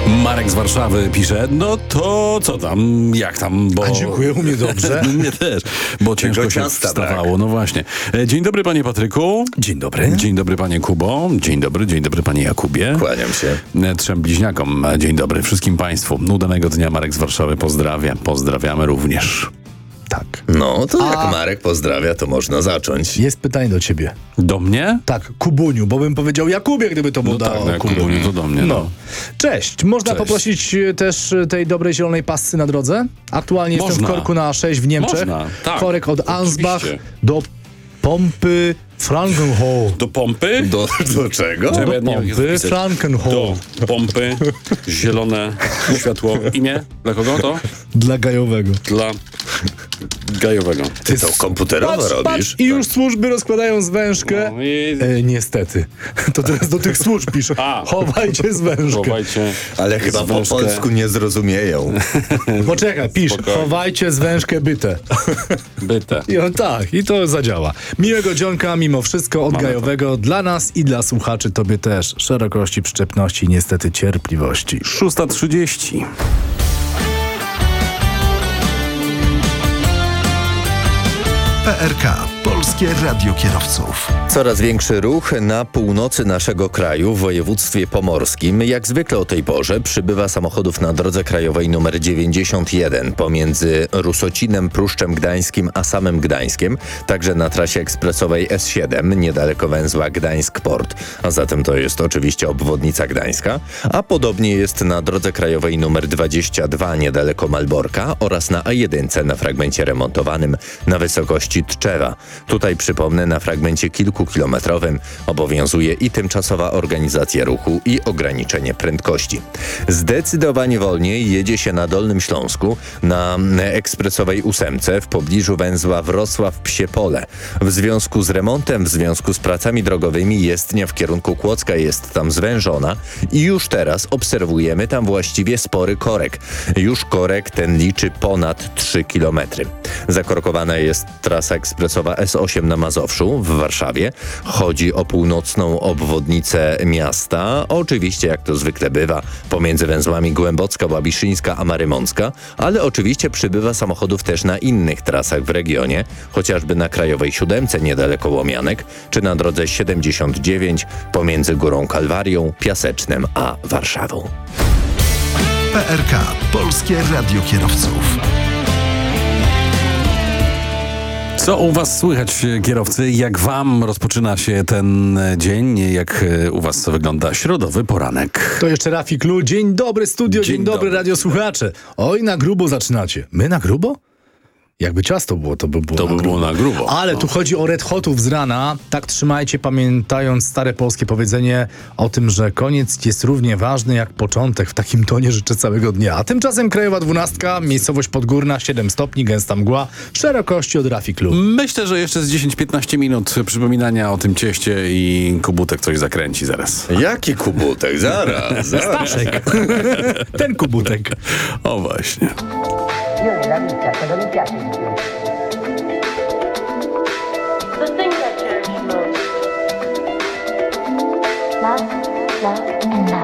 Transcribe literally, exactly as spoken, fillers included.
Marek z Warszawy pisze, no to co tam, jak tam, bo... A dziękuję, u mnie dobrze. Mnie też, bo ciężko się wstawało. No właśnie. E, Dzień dobry, panie Patryku. Dzień dobry. Dzień dobry, panie Kubo. Dzień dobry, dzień dobry, panie Jakubie. Kłaniam się. E, Trzem bliźniakom. E, Dzień dobry wszystkim państwu. Udanego dnia, Marek z Warszawy pozdrawia. Pozdrawiamy również. Tak. No, to jak A- Marek pozdrawia, to można zacząć. Jest pytanie do ciebie. Do mnie? Tak, Kubuniu, bo bym powiedział Jakubie, gdyby to było No tak, dało no, Kubuniu to do mnie, no. No. Cześć. Można Cześć. poprosić e, też e, tej dobrej zielonej pasy na drodze? Aktualnie jestem Można. w korku na sześć w Niemczech. Można, tak. Korek od Ansbach Oczywiście. do pompy Frankenhall. Do pompy? Do, do czego? Czemu? Do Ja nie wiem, jak pompy zapisać. Frankenhall. Do pompy, zielone światło. Imię? Dla kogo to? Dla gajowego. Dla gajowego. Ty to komputerowo Patrz, robisz? patrz, i już służby rozkładają zwężkę. No i E, niestety. To teraz do tych służb pisze. A. Chowajcie zwężkę. chowajcie. Ale chyba po zwężkę. polsku nie zrozumieją. Poczekaj, pisz. Spokojnie. Chowajcie zwężkę byte. Byte. I on tak, i to zadziała. Miłego dzionka mimo wszystko od Mamy gajowego dla nas i dla słuchaczy, tobie też. Szerokości, przyczepności i niestety cierpliwości. szósta trzydzieści. P R K. Polskie Radio Kierowców. Coraz większy ruch na północy naszego kraju, w województwie pomorskim. Jak zwykle o tej porze przybywa samochodów na drodze krajowej nr dziewięćdziesiąt jeden pomiędzy Rusocinem, Pruszczem Gdańskim a samym Gdańskiem. Także na trasie ekspresowej S siedem, niedaleko węzła Gdańsk-Port. A zatem to jest oczywiście obwodnica Gdańska. A podobnie jest na drodze krajowej nr dwadzieścia dwa, niedaleko Malborka oraz na A jeden na fragmencie remontowanym na wysokości Tczewa. Tutaj przypomnę, na fragmencie kilkukilometrowym obowiązuje i tymczasowa organizacja ruchu i ograniczenie prędkości. Zdecydowanie wolniej jedzie się na Dolnym Śląsku na ekspresowej ósemce w pobliżu węzła Wrocław-Psie Pole. W związku z remontem, w związku z pracami drogowymi jezdnia w kierunku Kłodzka jest tam zwężona i już teraz obserwujemy tam właściwie spory korek. Już korek ten liczy ponad trzy kilometry. Zakorkowana jest trasa ekspresowa S osiem na Mazowszu w Warszawie. Chodzi o północną obwodnicę miasta. Oczywiście, jak to zwykle bywa, pomiędzy węzłami Głębocka, Łabiszyńska a Marymącka, ale oczywiście przybywa samochodów też na innych trasach w regionie, chociażby na Krajowej Siódemce niedaleko Łomianek, czy na drodze siedemdziesiąt dziewięć pomiędzy Górą Kalwarią, Piasecznem a Warszawą. P R K. Polskie Radio Kierowców. Co u was słychać, kierowcy? Jak wam rozpoczyna się ten dzień? Jak u was wygląda środowy poranek? To jeszcze Rafik Lu. Dzień dobry studio, dzień, Dzień dobry, dobry. radiosłuchacze. Oj, na grubo zaczynacie. My na grubo? Jakby ciasto było, to by było To na by grubo. było na grubo. Ale No. tu chodzi o Red Hotów z rana. Tak trzymajcie, pamiętając stare polskie powiedzenie o tym, że koniec jest równie ważny jak początek. W takim tonie życzę całego dnia. A tymczasem Krajowa Dwunastka, miejscowość Podgórna, siedem stopni, gęsta mgła, szerokości od Rafik Lu. Myślę, że jeszcze z dziesięć piętnaście minut przypominania o tym cieście i Kubutek coś zakręci zaraz. Jaki kubutek? Zaraz, zaraz. Staszek. Ten kubutek. O właśnie. Io nella vita, quando mi piace di più,